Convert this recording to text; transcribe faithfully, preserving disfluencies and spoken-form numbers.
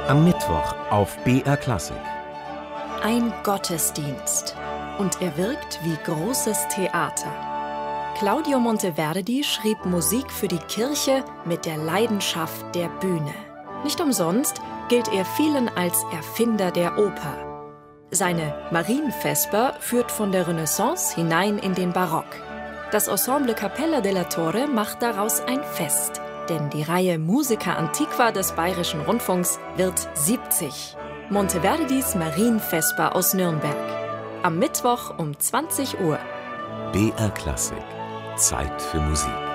Am Mittwoch auf B R Klassik. Ein Gottesdienst. Und er wirkt wie großes Theater. Claudio Monteverdi schrieb Musik für die Kirche mit der Leidenschaft der Bühne. Nicht umsonst gilt er vielen als Erfinder der Oper. Seine Marienvesper führt von der Renaissance hinein in den Barock. Das Ensemble Capella della Torre macht daraus ein Fest. Denn die Reihe Musica Antiqua des Bayerischen Rundfunks wird siebzig. Monteverdis Marienvesper aus Nürnberg. Am Mittwoch um zwanzig Uhr. B R Klassik. Zeit für Musik.